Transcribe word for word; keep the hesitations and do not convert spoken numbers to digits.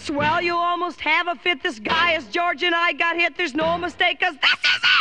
Well, you almost have a fit. This guy is George and I got hit. There's no mistake, 'cause this is it.